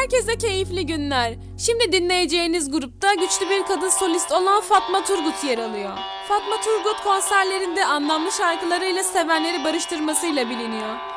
Herkese keyifli günler. Şimdi dinleyeceğiniz grupta güçlü bir kadın solist olan Fatma Turgut yer alıyor. Fatma Turgut konserlerinde anlamlı şarkılarıyla sevenleri barıştırmasıyla biliniyor.